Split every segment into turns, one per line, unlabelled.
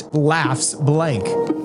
just laughs blank.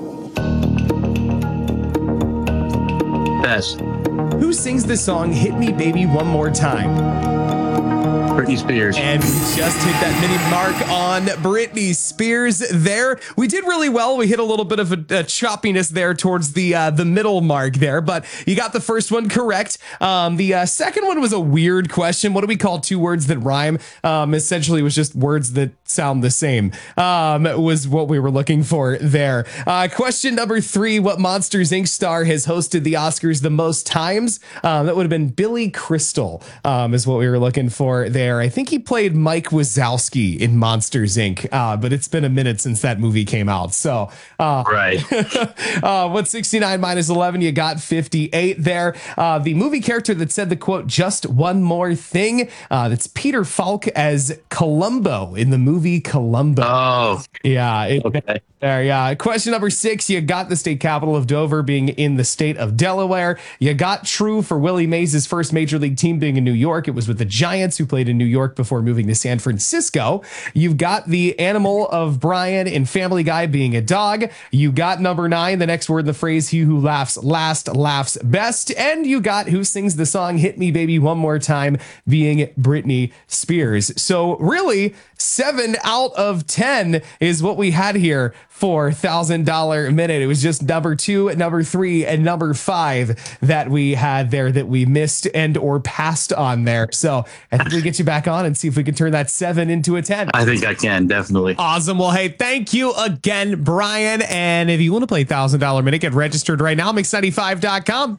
Best.
Who sings the song Hit Me Baby One More Time?
Britney Spears.
And we just hit that mini mark on Britney Spears there. We did really well. We hit a little bit of a choppiness there towards the middle mark there, but you got the first one correct. The second one was a weird question. What do we call two words that rhyme? Essentially, it was just words that sound the same. Was what we were looking for there. Question number 3, what Monsters, Inc. star has hosted the Oscars the most times? That would have been Billy Crystal, is what we were looking for there. I think he played Mike Wazowski in Monsters, Inc., but it's been a minute since that movie came out. So,
right.
What's 69 minus 11? You got 58 there. The movie character that said the quote, just one more thing, that's Peter Falk as Columbo in the movie Columbo.
Oh,
yeah.
okay.
There, yeah. Question number 6, you got the state capital of Dover being in the state of Delaware. You got true for Willie Mays' first major league team being in New York. It was with the Giants, who played in New York before moving to San Francisco. You've got the animal of Brian in Family Guy being a dog. You got number 9, the next word in the phrase, he who laughs last laughs best. And you got who sings the song Hit Me Baby One More Time being Britney Spears. So really, 7 out of 10 is what we had here for $1,000 minute. It was just number 2, number 3, and number 5 that we had there that we missed and or passed on there. So I think we get you back on and see if we can turn that 7 into a 10.
I think I can, definitely.
Awesome. Well, hey, thank you again, Brian. And if you want to play $1,000 minute, get registered right now, mix95.com.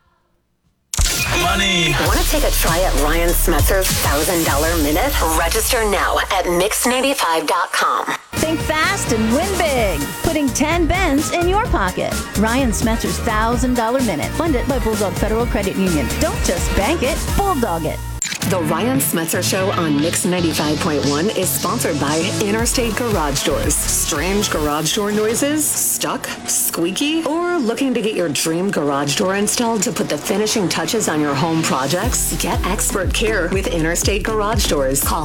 Money.
Want to take a try at Ryan Smetzer's $1,000 minute? Register now at mix95.com.
Think fast and win big. Putting 10 bends in your pocket. Ryan Smetzer's $1,000 minute. Funded by Bulldog Federal Credit Union. Don't just bank it, bulldog it.
The Ryan Smetzer Show on Mix 95.1 is sponsored by Interstate Garage Doors. Strange garage door noises? Stuck? Squeaky? Or looking to get your dream garage door installed to put the finishing touches on your home projects? Get expert care with Interstate Garage Doors. Call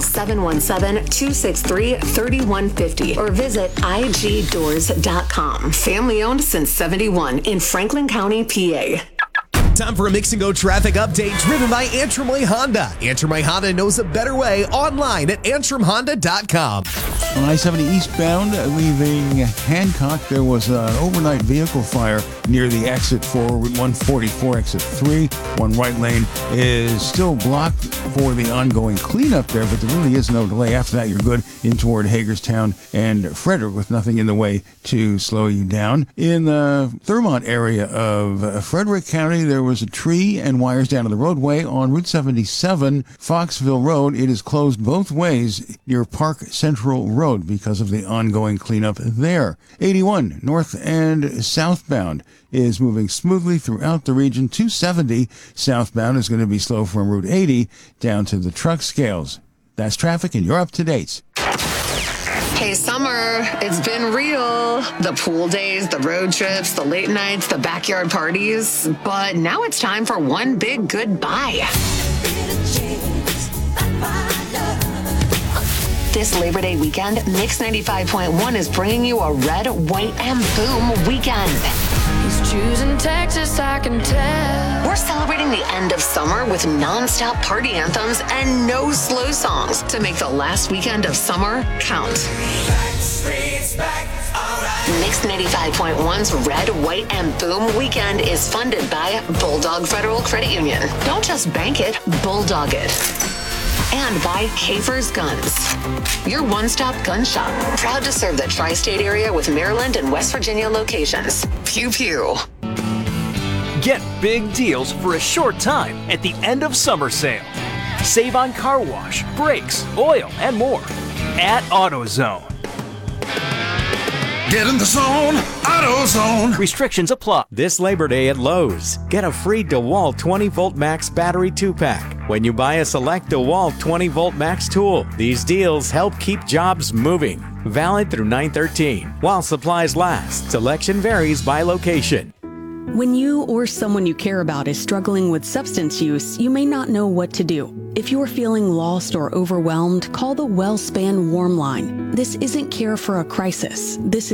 717-263-3150 or visit igdoors.com. Family owned since 71 in Franklin County, PA.
Time for a Mix and Go traffic update driven by Antrim Way Honda. Antrim Way Honda knows a better way online at antrimhonda.com.
On I-70 eastbound, leaving Hancock, there was an overnight vehicle fire near the exit for Route 144, exit 3. One right lane is still blocked for the ongoing cleanup there, but there really is no delay. After that, you're good in toward Hagerstown and Frederick with nothing in the way to slow you down. In the Thurmont area of Frederick County, there was a tree and wires down to the roadway on Route 77, Foxville Road. It is closed both ways near Park Central Road because of the ongoing cleanup there. 81 north and southbound is moving smoothly throughout the region. 270 southbound is going to be slow from Route 80 down to the truck scales. That's traffic, and you're up to date.
Hey, summer, it's been real. The pool days, the road trips, the late nights, the backyard parties. But now it's time for one big goodbye. This Labor Day weekend, Mix 95.1 is bringing you a red, white, and boom weekend.
He's choosing Texas, I can tell.
We're celebrating the end of summer with non-stop party anthems and no slow songs to make the last weekend of summer count. Mix 95.1's Red, White, and Boom weekend is funded by Bulldog Federal Credit Union. Don't just bank it, bulldog it. And by Kafer's Guns, your one-stop gun shop. Proud to serve the tri-state area with Maryland and West Virginia locations. Pew pew.
Get big deals for a short time at the end of summer sale. Save on car wash, brakes, oil, and more at AutoZone.
Get in the zone, AutoZone.
Restrictions apply.
This Labor Day at Lowe's, get a free DeWalt 20-volt max battery 2-pack when you buy a select DeWalt 20-volt max tool. These deals help keep jobs moving. Valid through 9/13 while supplies last. Selection varies by location.
When you or someone you care about is struggling with substance use, you may not know what to do. If you're feeling lost or overwhelmed, call the WellSpan Warm Line. This isn't care for a crisis. This